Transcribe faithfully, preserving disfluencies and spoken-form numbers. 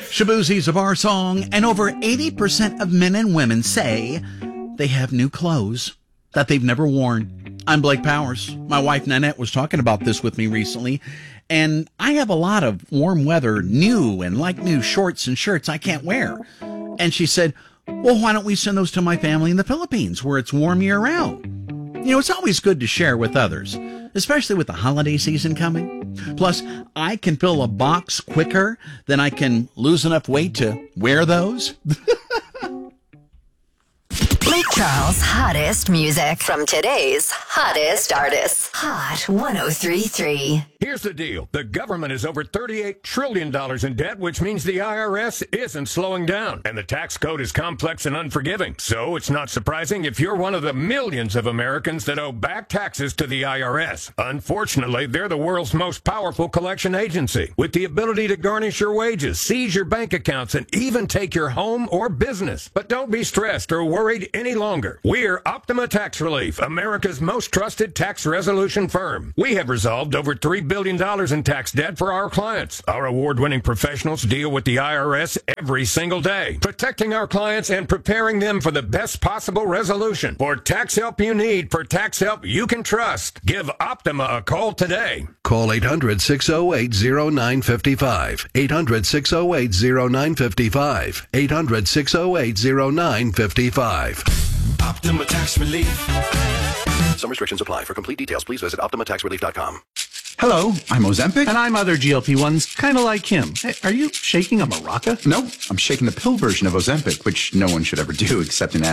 Shaboozie's of our song, and over eighty percent of men and women say they have new clothes that they've never worn. I'm Blake Powers. My wife Nanette was talking about this with me recently, and I have a lot of warm weather, new and like new shorts and shirts I can't wear. And she said, well, why don't we send those to my family in the Philippines where it's warm year round? You know, it's always good to share with others, especially with the holiday season coming. Plus, I can fill a box quicker than I can lose enough weight to wear those. Lake Charles' hottest music from today's hottest artists. Hot one oh three point three. Here's the deal. The government is over thirty-eight trillion dollars in debt, which means the I R S isn't slowing down. And the tax code is complex and unforgiving. So it's not surprising if you're one of the millions of Americans that owe back taxes to the I R S. Unfortunately, they're the world's most powerful collection agency, with the ability to garnish your wages, seize your bank accounts, and even take your home or business. But don't be stressed or worried any longer. We're Optima Tax Relief, America's most trusted tax resolution firm. We have resolved over three billion dollars in tax debt for our clients. Our award-winning professionals deal with the I R S every single day, protecting our clients and preparing them for the best possible resolution. For tax help you need, for tax help you can trust, give Optima a call today. Call eight hundred, six oh eight, oh nine five five. eight hundred, six oh eight, oh nine five five. eight hundred, six oh eight, oh nine five five. Optima Tax Relief. Some restrictions apply. For complete details, please visit optima tax relief dot com. Hello, I'm Ozempic. And I'm other G L P ones, kind of like him. Hey, are you shaking a maraca? No, I'm shaking the pill version of Ozempic, which no one should ever do except an